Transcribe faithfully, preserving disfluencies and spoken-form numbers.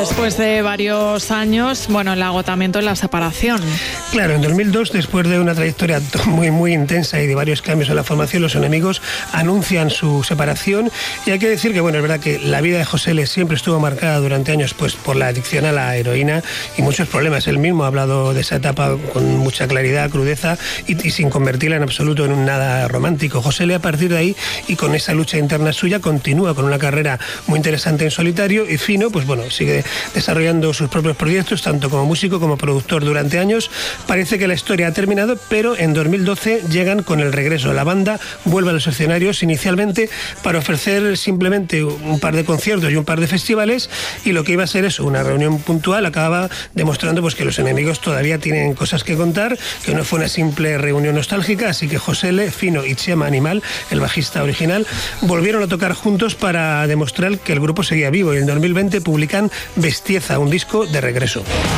Después de varios años, bueno, el agotamiento y la separación. Claro, en dos mil dos, después de una trayectoria muy, muy intensa y de varios cambios en la formación, los Enemigos anuncian su separación. Y hay que decir que, bueno, es verdad que la vida de José L siempre estuvo marcada durante años pues por la adicción a la heroína y muchos problemas. Él mismo ha hablado de esa etapa con mucha claridad, crudeza y, y sin convertirla en absoluto en un nada romántico. José L, a partir de ahí y con esa lucha interna suya, continúa con una carrera muy interesante en solitario y Fino, pues bueno, sigue desarrollando sus propios proyectos, tanto como músico como productor durante años. Parece que la historia ha terminado, pero en dos mil doce llegan con el regreso. La banda vuelve a los escenarios inicialmente para ofrecer simplemente un par de conciertos y un par de festivales, y lo que iba a ser eso, una reunión puntual, acaba demostrando pues que los Enemigos todavía tienen cosas que contar, que no fue una simple reunión nostálgica, así que José L, Fino y Chema Animal, el bajista original, volvieron a tocar juntos para demostrar que el grupo seguía vivo, y en dos mil veinte publican Bestieza, un disco de regreso.